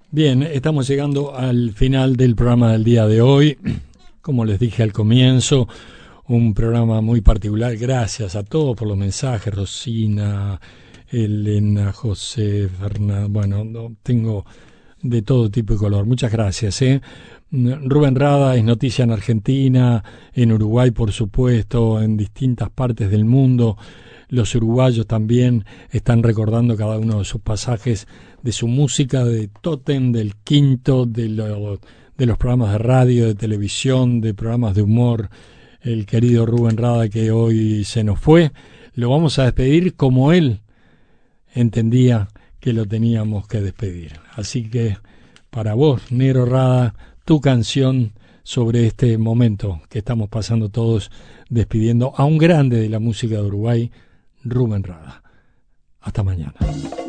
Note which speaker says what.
Speaker 1: Bien, estamos llegando al final del programa del día de hoy. Como les dije al comienzo, un programa muy particular. Gracias a todos por los mensajes. Rosina, Elena, José, Fernando. Bueno, no, tengo de todo tipo y color. Muchas gracias. Rubén Rada es noticia en Argentina, en Uruguay, por supuesto, en distintas partes del mundo. Los uruguayos también están recordando cada uno de sus pasajes de su música, de Tótem, del Quinto, de los programas de radio, de televisión, de programas de humor. El querido Rubén Rada, que hoy se nos fue, lo vamos a despedir como él entendía que lo teníamos que despedir. Así que para vos, Negro Rada, tu canción sobre este momento que estamos pasando todos despidiendo a un grande de la música de Uruguay, Rubén Rada. Hasta mañana.